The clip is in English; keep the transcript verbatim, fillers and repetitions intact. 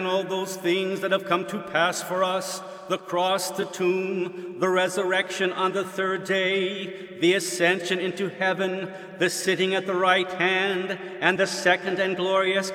all those things that have come to pass for us, the cross, the tomb, the resurrection on the third day, the ascension into heaven, the sitting at the right hand, and the second and glorious